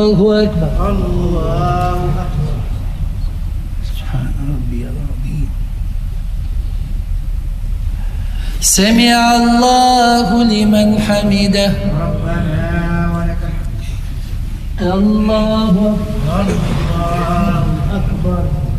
الله أكبر. الله أكبر. سبحان ربي العظيم. سمع الله لمن حمده. ربنا ولك الحمد. الله أكبر.